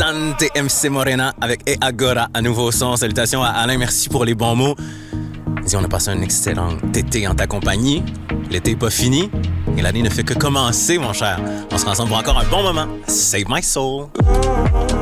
Dante MC Morena avec E Agora, un nouveau son. Salutations à Alain, merci pour les bons mots. Dis, on a passé un excellent été en ta compagnie. L'été n'est pas fini et l'année ne fait que commencer, mon cher. On sera ensemble pour encore un bon moment. Save my soul.